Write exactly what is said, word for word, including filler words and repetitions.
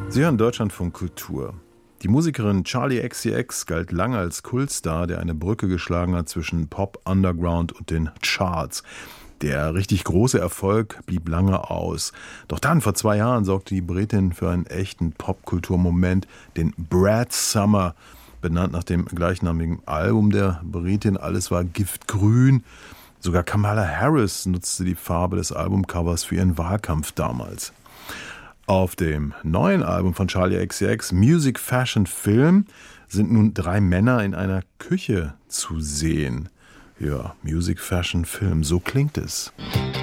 Sie hören Deutschlandfunk Kultur. Die Musikerin Charli X C X galt lange als Kultstar, der eine Brücke geschlagen hat zwischen Pop, Underground und den Charts. Der richtig große Erfolg blieb lange aus. Doch dann, vor zwei Jahren, sorgte die Britin für einen echten Popkulturmoment, den Brat Summer, benannt nach dem gleichnamigen Album der Britin. Alles war giftgrün. Sogar Kamala Harris nutzte die Farbe des Albumcovers für ihren Wahlkampf damals. Auf dem neuen Album von Charli X C X, Music, Fashion, Film, sind nun drei Männer in einer Küche zu sehen. Ja, Music, Fashion, Film, so klingt es.